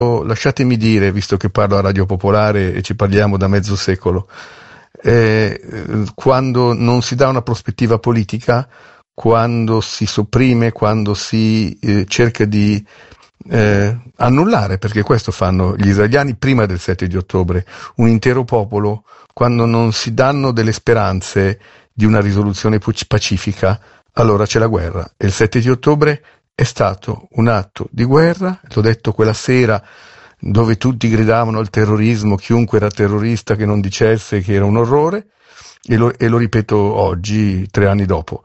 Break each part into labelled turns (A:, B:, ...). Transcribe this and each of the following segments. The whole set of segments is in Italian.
A: lasciatemi dire, visto che parlo a Radio Popolare e ci parliamo da mezzo secolo, quando non si dà una prospettiva politica, quando si sopprime, quando si cerca di annullare, perché questo fanno gli israeliani prima del 7 di ottobre, un intero popolo, quando non si danno delle speranze di una risoluzione pacifica, allora c'è la guerra. E il 7 di ottobre è stato un atto di guerra, l'ho detto quella sera, dove tutti gridavano al terrorismo, chiunque era terrorista che non dicesse che era un orrore, e lo ripeto oggi, 3 anni dopo.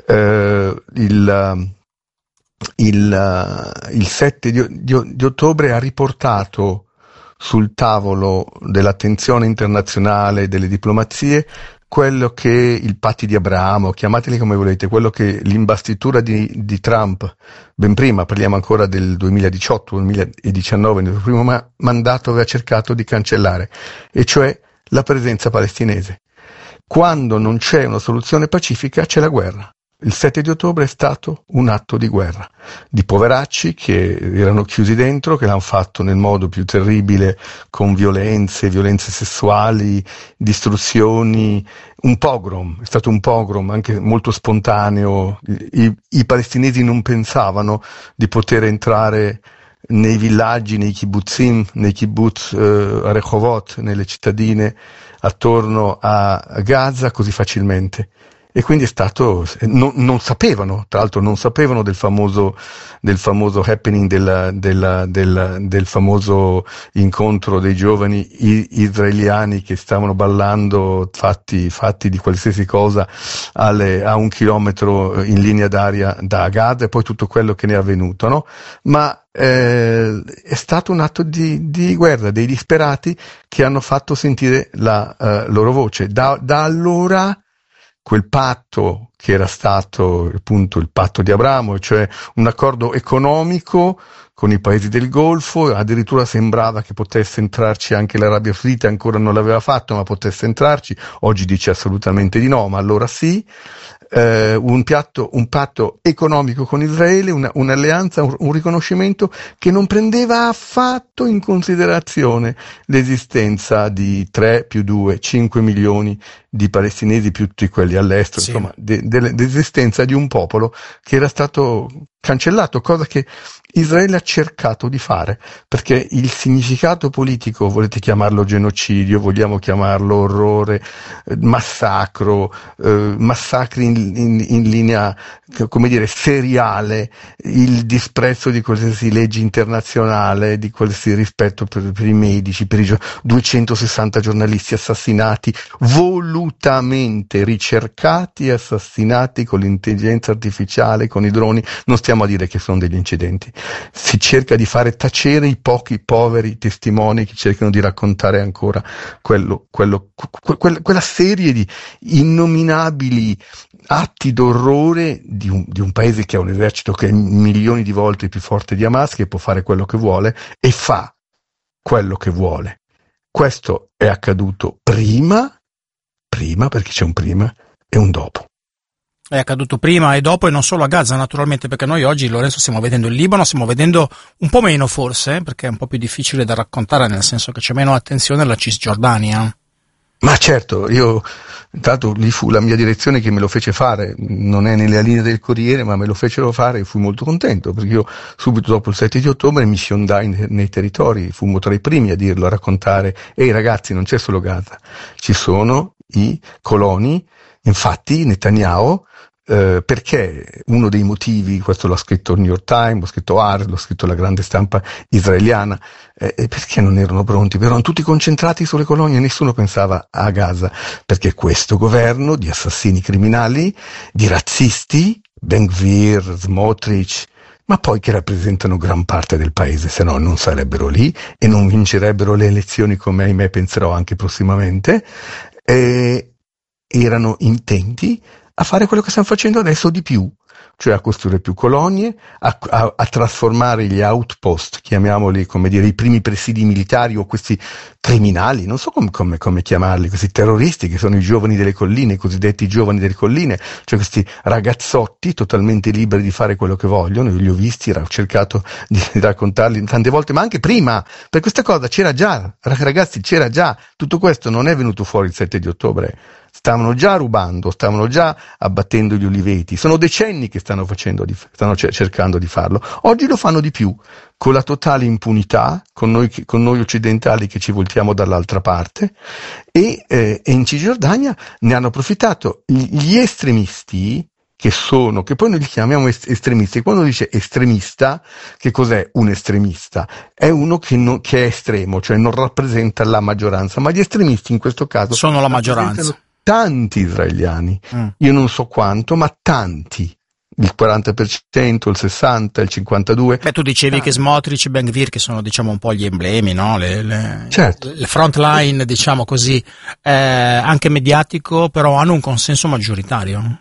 A: Il 7 di ottobre ha riportato sul tavolo dell'attenzione internazionale, delle diplomazie, quello che il patti di Abramo, chiamateli come volete, quello che l'imbastitura di Trump, ben prima, parliamo ancora del 2018-2019, nel suo primo mandato aveva cercato di cancellare, e cioè la presenza palestinese. Quando non c'è una soluzione pacifica c'è la guerra. Il 7 di ottobre è stato un atto di guerra, di poveracci che erano chiusi dentro, che l'hanno fatto nel modo più terribile, con violenze sessuali, distruzioni, un pogrom, è stato un pogrom anche molto spontaneo. I palestinesi non pensavano di poter entrare nei villaggi, nei kibbutzim, nei kibbutz a Rehovot, nelle cittadine attorno a Gaza così facilmente. E quindi è stato, non sapevano, tra l'altro non sapevano del famoso happening, del famoso incontro dei giovani israeliani che stavano ballando fatti di qualsiasi cosa a 1 chilometro in linea d'aria da Gaza, e poi tutto quello che ne è avvenuto, no? Ma è stato un atto di guerra dei disperati che hanno fatto sentire la loro voce. Da allora quel patto che era stato appunto il patto di Abramo, cioè un accordo economico con i paesi del Golfo, addirittura sembrava che potesse entrarci anche l'Arabia Saudita, ancora non l'aveva fatto, ma potesse entrarci, oggi dice assolutamente di no, ma allora sì. Un patto economico con Israele, un'alleanza, un riconoscimento che non prendeva affatto in considerazione l'esistenza di 3 più 2, 5 milioni di palestinesi più tutti quelli all'estero,
B: Sì.
A: insomma, dell'esistenza di un popolo che era stato cancellato, cosa che Israele ha cercato di fare, perché il significato politico, volete chiamarlo genocidio, vogliamo chiamarlo orrore, massacro, massacri in linea, come dire, seriale, il disprezzo di qualsiasi legge internazionale, di qualsiasi rispetto per i medici, per i 260 giornalisti assassinati, volutamente ricercati e assassinati con l'intelligenza artificiale, con i droni. Non stiamo a dire che sono degli incidenti, si cerca di fare tacere i pochi poveri testimoni che cercano di raccontare ancora quella serie di innominabili atti d'orrore di un paese che ha un esercito che è milioni di volte più forte di Hamas, che può fare quello che vuole e fa quello che vuole. Questo è accaduto prima perché c'è un prima e un dopo.
B: È accaduto prima e dopo, e non solo a Gaza naturalmente, perché noi oggi, Lorenzo, stiamo vedendo il Libano, stiamo vedendo un po' meno forse, perché è un po' più difficile da raccontare, nel senso che c'è meno attenzione alla Cisgiordania.
A: Ma certo, intanto lì fu la mia direzione che me lo fece fare, non è nelle linee del Corriere, ma me lo fecero fare e fui molto contento, perché io subito dopo il 7 di ottobre mi fiondai nei territori, fummo tra i primi a dirlo, a raccontare: ehi ragazzi, non c'è solo Gaza, ci sono i coloni. Infatti Netanyahu, perché uno dei motivi, questo l'ha scritto il New York Times, l'ha scritto Haaretz, l'ha scritto la grande stampa israeliana, perché non erano pronti? Erano tutti concentrati sulle colonie, nessuno pensava a Gaza, perché questo governo di assassini criminali, di razzisti, Ben Gvir, Smotrich, ma poi che rappresentano gran parte del paese, se no non sarebbero lì e non vincerebbero le elezioni, come ahimè penserò anche prossimamente, erano intenti a fare quello che stanno facendo adesso, di più, cioè a costruire più colonie, a trasformare gli outpost, chiamiamoli come dire i primi presidi militari o questi criminali, non so come chiamarli, questi terroristi che sono i giovani delle colline, i cosiddetti giovani delle colline, cioè questi ragazzotti totalmente liberi di fare quello che vogliono. Io li ho visti, ho cercato di raccontarli tante volte, ma anche prima, per questa cosa c'era già, ragazzi, c'era già, tutto questo non è venuto fuori il 7 di ottobre, stavano già rubando, stavano già abbattendo gli uliveti, sono decenni che stanno cercando di farlo, oggi lo fanno di più, con la totale impunità, con noi occidentali che ci voltiamo dall'altra parte, e in Cisgiordania ne hanno approfittato gli estremisti, che poi noi li chiamiamo estremisti. Quando dice estremista, che cos'è un estremista? È uno che è estremo, cioè non rappresenta la maggioranza, ma gli estremisti in questo caso
B: sono la maggioranza.
A: Tanti israeliani, io non so quanto, ma tanti. Il 40%, il 60%, il 52%.
B: Beh, tu dicevi che Smotrich e Ben Gvir, che sono diciamo un po' gli emblemi, no?
A: Certo.
B: Le front line, diciamo così, anche mediatico, però hanno un consenso maggioritario.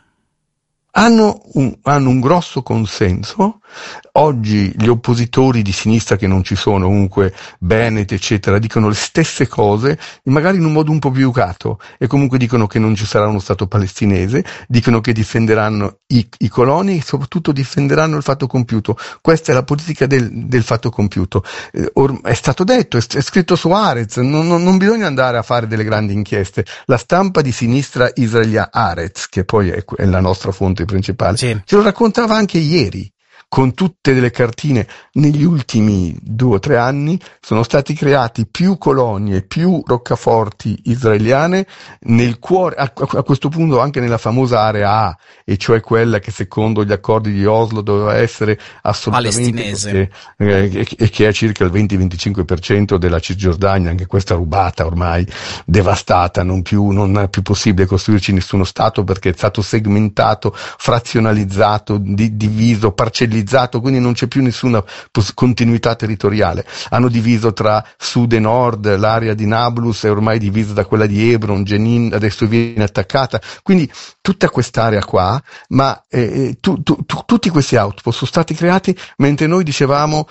A: Hanno un grosso consenso. Oggi gli oppositori di sinistra che non ci sono, comunque Bennett eccetera, dicono le stesse cose, magari in un modo un po' più educato, e comunque dicono che non ci sarà uno Stato palestinese, dicono che difenderanno i coloni e soprattutto difenderanno il fatto compiuto. Questa è la politica del fatto compiuto. È stato detto, è scritto su Haaretz, non bisogna andare a fare delle grandi inchieste. La stampa di sinistra israeliana, Haaretz, che poi è la nostra fonte principale,
B: sì,
A: ce lo raccontava anche ieri, con tutte delle cartine. Negli ultimi 2 o 3 anni sono stati creati più colonie, più roccaforti israeliane nel cuore, a questo punto anche nella famosa area A, e cioè quella che secondo gli accordi di Oslo doveva essere assolutamente
B: palestinese,
A: e che è circa il 20-25% della Cisgiordania, anche questa rubata ormai, devastata, non è più possibile costruirci nessuno Stato perché è stato segmentato, frazionalizzato, diviso, parcellizzato, quindi non c'è più nessuna continuità territoriale. Hanno diviso tra sud e nord, l'area di Nablus è ormai divisa da quella di Hebron, Jenin adesso viene attaccata, quindi tutta quest'area qua, ma tutti questi outpost sono stati creati mentre noi dicevamo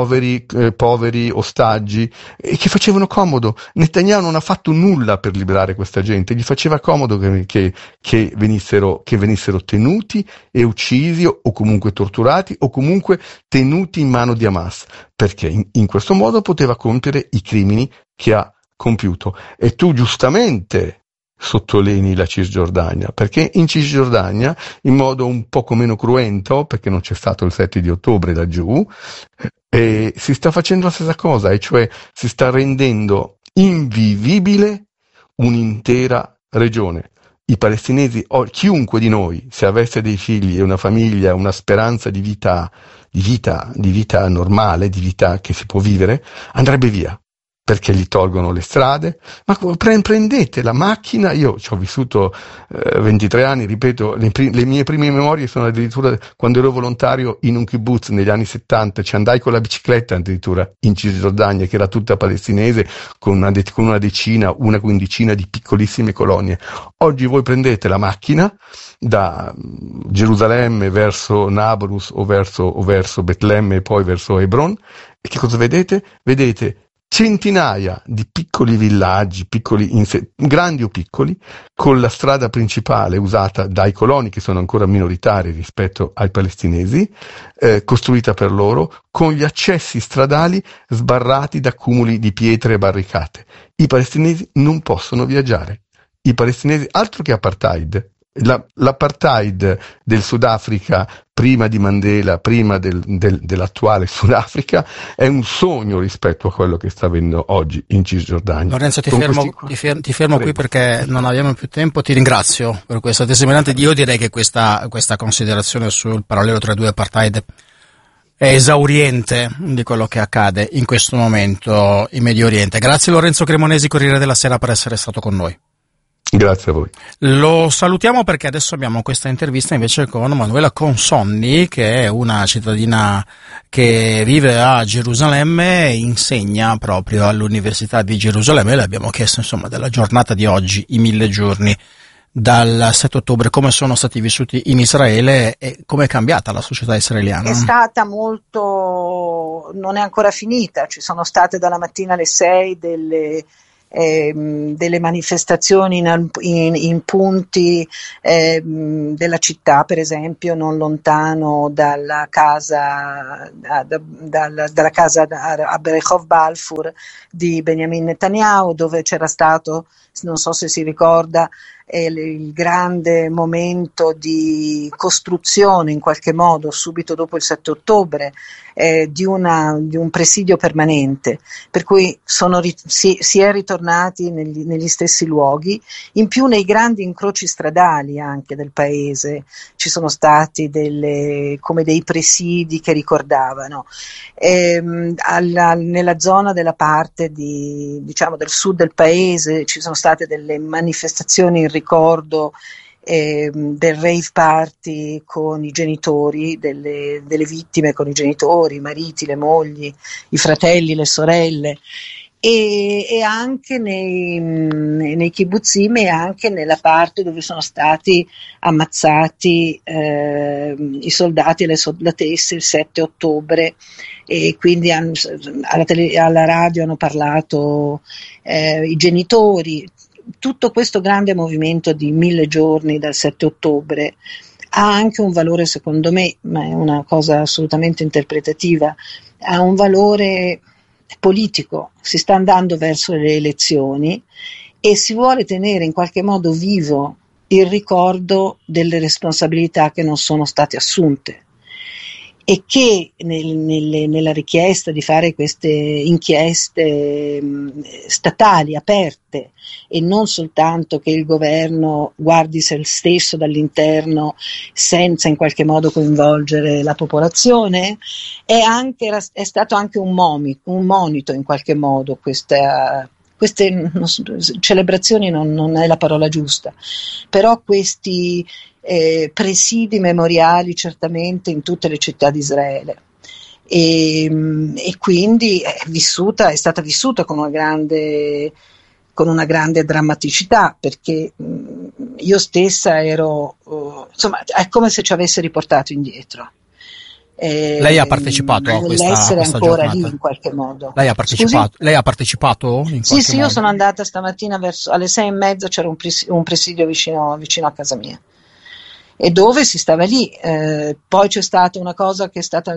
A: poveri ostaggi, e che facevano comodo. Netanyahu non ha fatto nulla per liberare questa gente, gli faceva comodo che venissero tenuti e uccisi o comunque torturati o comunque tenuti in mano di Hamas, perché in questo modo poteva compiere i crimini che ha compiuto. E tu giustamente sottolinei la Cisgiordania, perché in Cisgiordania, in modo un poco meno cruento, perché non c'è stato il 7 di ottobre laggiù, si sta facendo la stessa cosa, e cioè si sta rendendo invivibile un'intera regione. I palestinesi, chiunque di noi, se avesse dei figli e una famiglia, una speranza di vita normale, di vita che si può vivere, andrebbe via, perché gli tolgono le strade. Ma prendete la macchina, io ci ho vissuto 23 anni, ripeto, le mie prime memorie sono addirittura quando ero volontario in un kibbutz negli anni 70, ci andai con la bicicletta addirittura in Cisgiordania, che era tutta palestinese, con una quindicina di piccolissime colonie. Oggi voi prendete la macchina da Gerusalemme verso Nablus o verso Betlemme e poi verso Hebron, e che cosa vedete? Vedete centinaia di piccoli villaggi, grandi o piccoli, con la strada principale usata dai coloni, che sono ancora minoritari rispetto ai palestinesi, costruita per loro, con gli accessi stradali sbarrati da cumuli di pietre e barricate. I palestinesi non possono viaggiare. I palestinesi, altro che apartheid. L'apartheid del Sudafrica prima di Mandela, prima dell'attuale Sudafrica, è un sogno rispetto a quello che sta avvenendo oggi in Cisgiordania.
B: Lorenzo, ti fermo qui perché non abbiamo più tempo. Ti ringrazio per questa testimonianza. Io direi che questa considerazione sul parallelo tra i due apartheid è esauriente di quello che accade in questo momento in Medio Oriente. Grazie Lorenzo Cremonesi, Corriere della Sera, per essere stato con noi.
A: Grazie a voi.
B: Lo salutiamo perché adesso abbiamo questa intervista invece con Manuela Consonni, che è una cittadina che vive a Gerusalemme e insegna proprio all'Università di Gerusalemme. Le abbiamo chiesto insomma della giornata di oggi, i 1000 giorni dal 7 ottobre, come sono stati vissuti in Israele e come è cambiata la società israeliana?
C: È stata molto, non è ancora finita, ci sono state dalla mattina alle 6 delle manifestazioni in punti della città, per esempio non lontano dalla casa a Berehov Balfour di Benjamin Netanyahu, dove c'era stato, non so se si ricorda, il grande momento di costruzione in qualche modo subito dopo il 7 ottobre di un presidio permanente, per cui si è ritornati negli stessi luoghi. In più nei grandi incroci stradali anche del paese ci sono stati come dei presidi che ricordavano. Nella zona della parte diciamo del sud del paese ci sono state delle manifestazioni in ricordo del rave party con i genitori delle vittime, con i genitori, i mariti, le mogli, i fratelli, le sorelle, e anche nei kibbutzim e anche nella parte dove sono stati ammazzati i soldati e le soldatesse il 7 ottobre, e quindi alla radio hanno parlato i genitori. Tutto questo grande movimento di 1000 giorni dal 7 ottobre ha anche un valore, secondo me, ma è una cosa assolutamente interpretativa, ha un valore politico. Si sta andando verso le elezioni e si vuole tenere in qualche modo vivo il ricordo delle responsabilità che non sono state assunte, e che nella richiesta di fare queste inchieste statali aperte, e non soltanto che il governo guardi se stesso dall'interno senza in qualche modo coinvolgere la popolazione, è stato anche un monito in qualche modo. Queste celebrazioni non è la parola giusta, però questi presidi memoriali certamente in tutte le città di Israele, e quindi è stata vissuta con una grande drammaticità, perché io stessa ero insomma, è come se ci avesse riportato indietro.
B: Lei ha partecipato a questa
C: ancora
B: giornata?
C: Lì in qualche modo.
B: Lei ha partecipato in qualche
C: Sì,
B: modo?
C: io sono andata stamattina alle 6:30, c'era un presidio vicino a casa mia, e dove si stava lì. Poi c'è stata una cosa che è stata,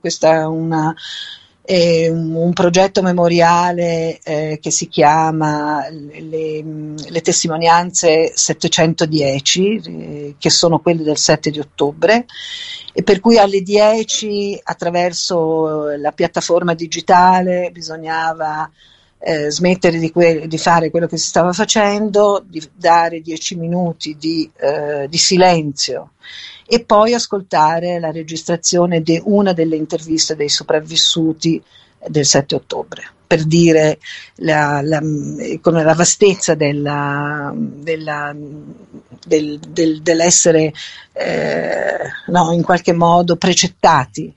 C: un progetto memoriale che si chiama le testimonianze 710, che sono quelle del 7 di ottobre, e per cui alle 10 attraverso la piattaforma digitale bisognava smettere di fare quello che si stava facendo, di dare 10 minuti di silenzio e poi ascoltare la registrazione di una delle interviste dei sopravvissuti del 7 ottobre, per dire con la vastezza dell'essere in qualche modo precettate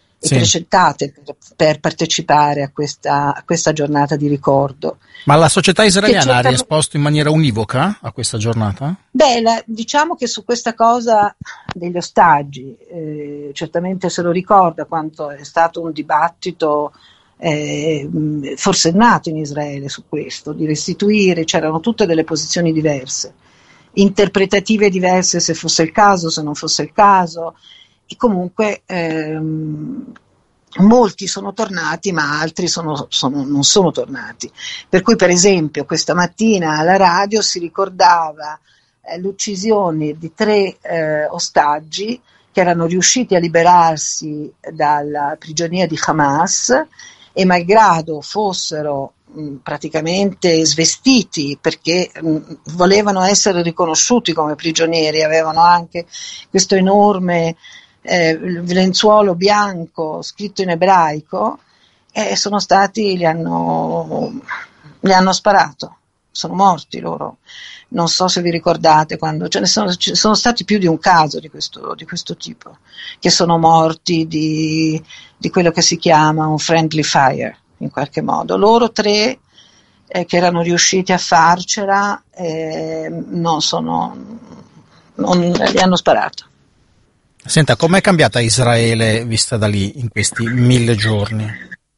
C: per partecipare a questa giornata di ricordo.
B: Ma la società israeliana ha risposto in maniera univoca a questa giornata?
C: Diciamo che su questa cosa degli ostaggi, certamente se lo ricorda quanto è stato un dibattito forsennato in Israele su questo, di restituire. C'erano tutte delle posizioni diverse, interpretative diverse, se fosse il caso, se non fosse il caso. E comunque molti sono tornati, ma altri non sono tornati. Per cui, per esempio, questa mattina alla radio si ricordava l'uccisione di 3 ostaggi che erano riusciti a liberarsi dalla prigionia di Hamas, e malgrado fossero praticamente svestiti perché volevano essere riconosciuti come prigionieri, avevano anche questo enorme lenzuolo bianco scritto in ebraico, e li hanno sparato, sono morti loro. Non so se vi ricordate, quando ci sono stati più di un caso di questo tipo, che sono morti di quello che si chiama un friendly fire, in qualche modo. Loro 3 che erano riusciti a farcela, non gli hanno sparato.
B: Senta, com'è cambiata Israele vista da lì in questi 1000 giorni?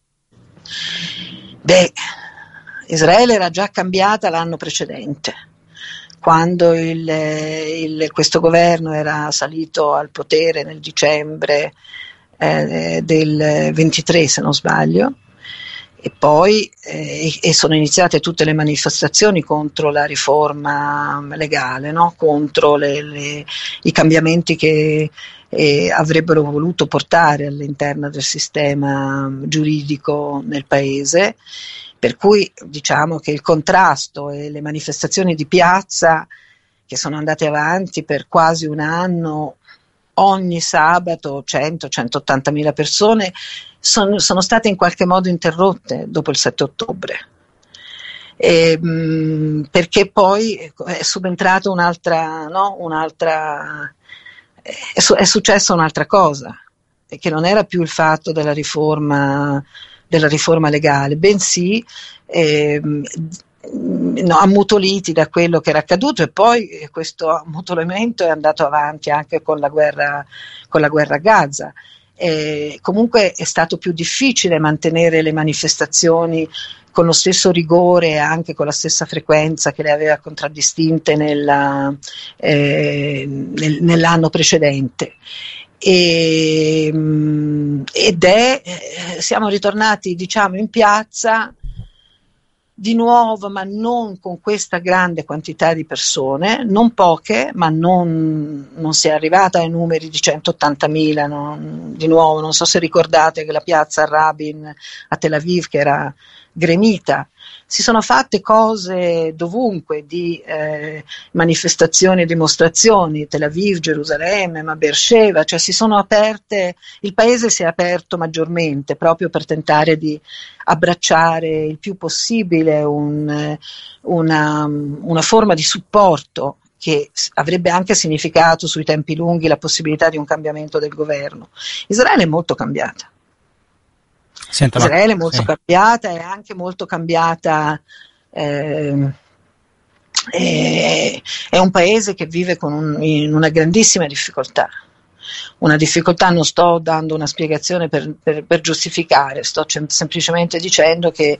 C: Beh, Israele era già cambiata l'anno precedente, quando questo governo era salito al potere nel dicembre del 23, se non sbaglio, e poi sono iniziate tutte le manifestazioni contro la riforma legale, no? Contro i cambiamenti che avrebbero voluto portare all'interno del sistema giuridico nel paese, per cui diciamo che il contrasto e le manifestazioni di piazza, che sono andate avanti per quasi un anno, ogni sabato 100-180 mila persone, sono state in qualche modo interrotte dopo il 7 ottobre, perché poi è subentrata è successa un'altra cosa, che non era più il fatto della riforma legale, bensì ammutoliti da quello che era accaduto, e poi questo ammutolamento è andato avanti anche con la guerra a Gaza. Comunque è stato più difficile mantenere le manifestazioni con lo stesso rigore e anche con la stessa frequenza che le aveva contraddistinte nell'anno precedente. Siamo ritornati, diciamo, in piazza di nuovo, ma non con questa grande quantità di persone, non poche, ma non si è arrivata ai numeri di 180.000, di nuovo. Non so se ricordate che la piazza Rabin a Tel Aviv, che era gremita, si sono fatte cose dovunque, di manifestazioni e dimostrazioni, Tel Aviv, Gerusalemme, ma Beersheva, cioè si sono aperte, il paese si è aperto maggiormente proprio per tentare di abbracciare il più possibile una forma di supporto che avrebbe anche significato sui tempi lunghi la possibilità di un cambiamento del governo. Israele è molto cambiata. Israele è molto cambiata, è anche molto cambiata, è un paese che vive in una grandissima difficoltà. Una difficoltà, non sto dando una spiegazione per giustificare, sto semplicemente dicendo che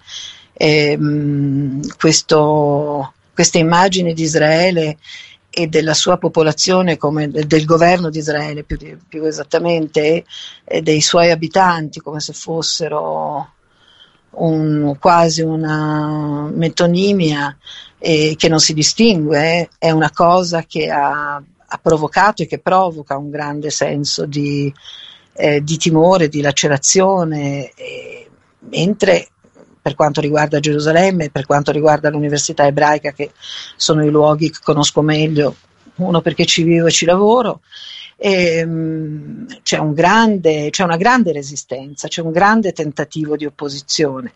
C: queste immagini di Israele e della sua popolazione, come del governo di Israele più esattamente, e dei suoi abitanti, come se fossero quasi una metonimia che non si distingue, è una cosa che ha provocato e che provoca un grande senso di timore, di lacerazione, mentre per quanto riguarda Gerusalemme, per quanto riguarda l'Università Ebraica, che sono i luoghi che conosco meglio, uno perché ci vivo e ci lavoro, c'è una grande resistenza, c'è un grande tentativo di opposizione,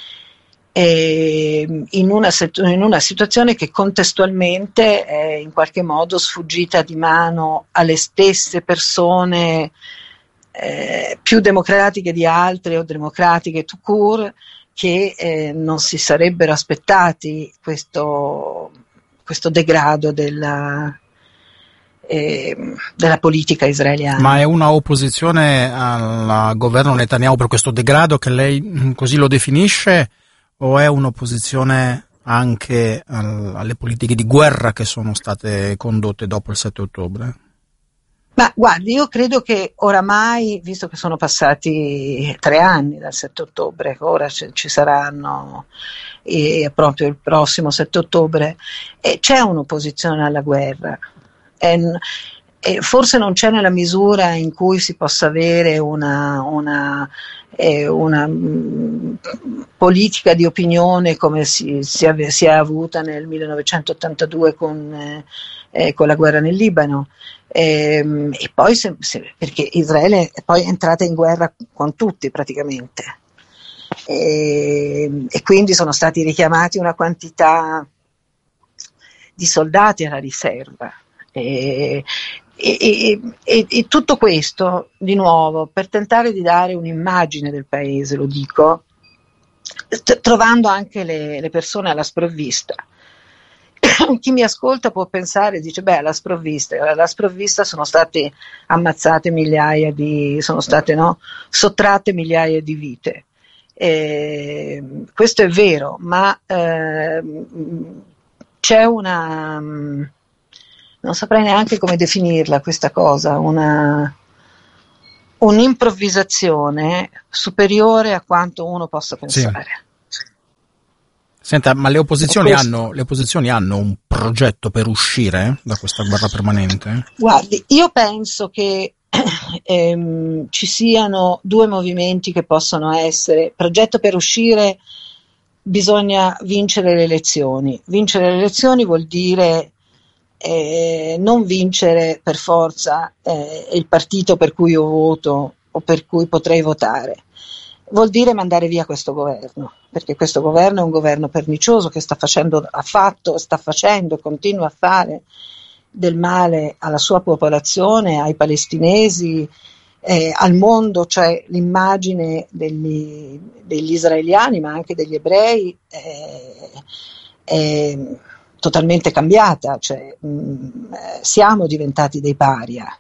C: in una situazione che contestualmente è in qualche modo sfuggita di mano alle stesse persone più democratiche di altre o democratiche tout court, che non si sarebbero aspettati questo degrado della politica israeliana.
B: Ma è una opposizione al governo Netanyahu per questo degrado che lei così lo definisce, o è un'opposizione anche alle politiche di guerra che sono state condotte dopo il 7 ottobre?
C: Ma guardi, io credo che oramai, visto che sono passati 3 anni dal 7 ottobre, ora ci saranno proprio il prossimo 7 ottobre, c'è un'opposizione alla guerra. Forse non c'è nella misura in cui si possa avere una politica di opinione come si è avuta nel 1982 con la guerra nel Libano. E poi perché Israele è poi entrata in guerra con tutti praticamente, e quindi sono stati richiamati una quantità di soldati alla riserva, e tutto questo di nuovo per tentare di dare un'immagine del paese, lo dico, trovando anche le persone alla sprovvista. Chi mi ascolta può pensare, dice, beh, alla sprovvista sono state ammazzate sono state, no, sottratte migliaia di vite. Questo è vero, ma c'è non saprei neanche come definirla questa cosa, un'improvvisazione superiore a quanto uno possa pensare.
B: Sì. Senta, ma le opposizioni hanno un progetto per uscire da questa guerra permanente?
C: Guardi, io penso che ci siano due movimenti che possono essere. Progetto per uscire: bisogna vincere le elezioni. Vincere le elezioni vuol dire non vincere per forza il partito per cui io voto o per cui potrei votare. Vuol dire mandare via questo governo, perché questo governo è un governo pernicioso che sta facendo e continua a fare del male alla sua popolazione, ai palestinesi, al mondo. Cioè l'immagine degli israeliani, ma anche degli ebrei, è totalmente cambiata. Cioè, siamo diventati dei paria.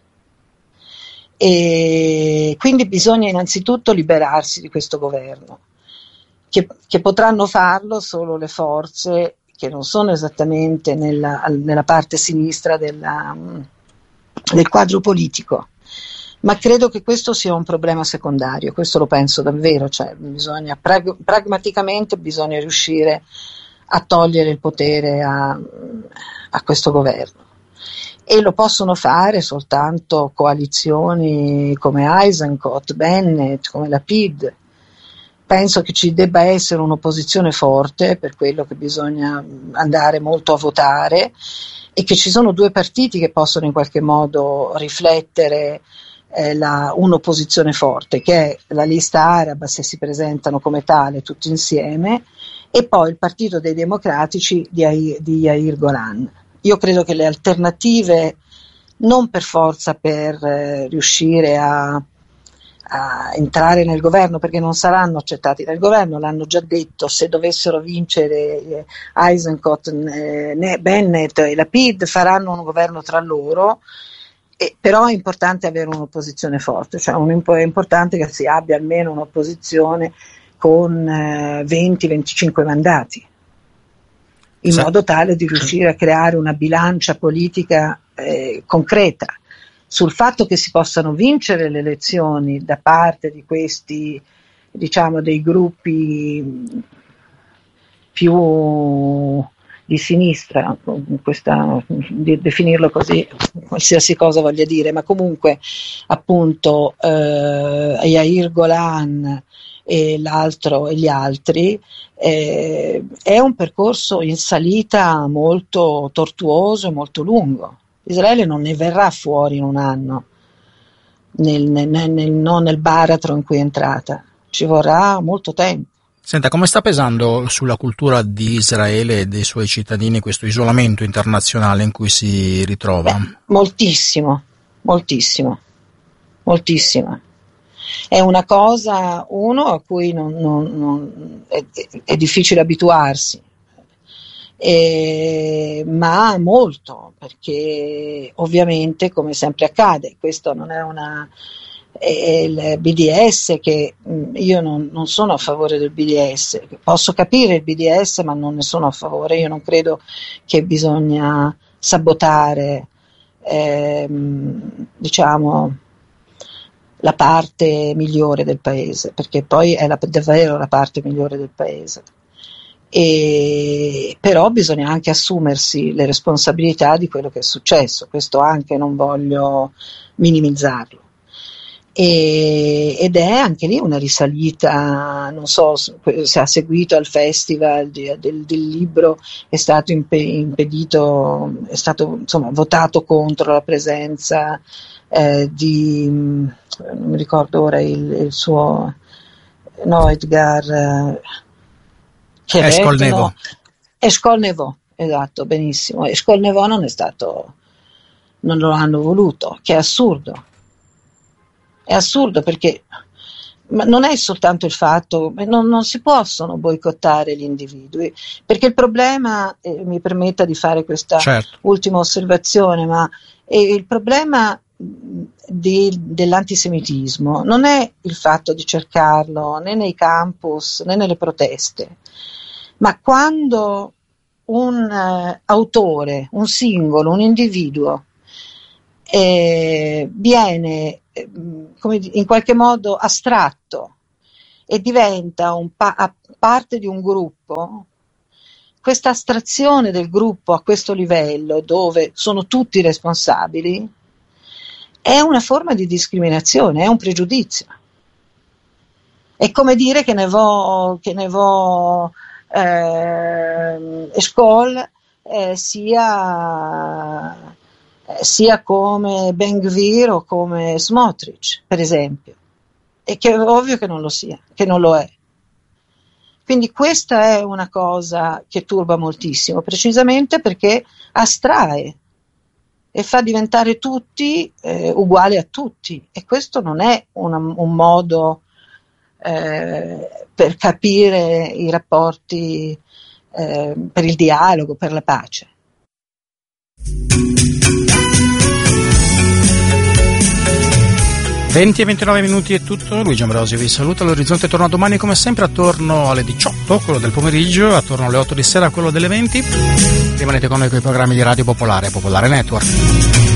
C: E quindi bisogna innanzitutto liberarsi di questo governo, che potranno farlo solo le forze che non sono esattamente nella parte sinistra del quadro politico, ma credo che questo sia un problema secondario, questo lo penso davvero. Cioè, pragmaticamente bisogna riuscire a togliere il potere a questo governo. E lo possono fare soltanto coalizioni come Eisenkot, Bennett, come Lapid. Penso che ci debba essere un'opposizione forte, per quello che bisogna andare molto a votare, e che ci sono due partiti che possono in qualche modo riflettere un'opposizione forte, che è la lista araba, se si presentano come tale tutti insieme, e poi il partito dei democratici di Yair Golan. Io credo che le alternative, non per forza per riuscire a entrare nel governo, perché non saranno accettati dal governo, l'hanno già detto. Se dovessero vincere Eisenkot, Bennett e Lapid, faranno un governo tra loro, però è importante avere un'opposizione forte. Cioè è importante che si abbia almeno un'opposizione con 20-25 mandati, in modo tale di riuscire a creare una bilancia politica concreta. Sul fatto che si possano vincere le elezioni da parte di questi, diciamo, dei gruppi più di sinistra, definirlo così, qualsiasi cosa voglia dire, ma comunque appunto Yair Golan e l'altro e gli altri, è un percorso in salita molto tortuoso e molto lungo. Israele non ne verrà fuori in un anno, non nel baratro in cui è entrata, ci vorrà molto tempo.
B: Senta, come sta pesando sulla cultura di Israele e dei suoi cittadini questo isolamento internazionale in cui si ritrova?
C: Moltissimo. È una cosa, a cui è difficile abituarsi, ma molto, perché ovviamente, come sempre accade, questo non è il BDS, che io non sono a favore del BDS, posso capire il BDS, ma non ne sono a favore. Io non credo che bisogna sabotare diciamo la parte migliore del paese, perché poi è davvero la parte migliore del paese. Però bisogna anche assumersi le responsabilità di quello che è successo, questo anche non voglio minimizzarlo. Ed è anche lì una risalita, non so se ha seguito al festival del libro, è stato impedito, è stato insomma votato contro la presenza non mi ricordo ora il suo, Edgar Eshkol Nevo, esatto, benissimo. Eshkol Nevo non lo hanno voluto, che è assurdo perché Ma non è soltanto il fatto, non si possono boicottare gli individui, perché il problema, mi permetta di fare questa ultima osservazione, ma il problema dell'antisemitismo non è il fatto di cercarlo né nei campus né nelle proteste, ma quando un autore, un singolo, un individuo viene in qualche modo astratto e diventa parte di un gruppo, questa astrazione del gruppo a questo livello, dove sono tutti responsabili, è una forma di discriminazione, è un pregiudizio. È come dire che ne vo Eshkol sia come Ben Gvir o come Smotrich, per esempio, e che è ovvio che non lo sia, che non lo è. Quindi questa è una cosa che turba moltissimo, precisamente perché astrae e fa diventare tutti uguali a tutti, e questo non è un modo per capire i rapporti, per il dialogo, per la pace.
B: 20 e 29 minuti è tutto, Luigi Ambrosio vi saluta, l'Orizzonte torna domani come sempre attorno alle 18, quello del pomeriggio, attorno alle 8 di sera, quello delle 20. Rimanete con noi con i programmi di Radio Popolare, Popolare Network.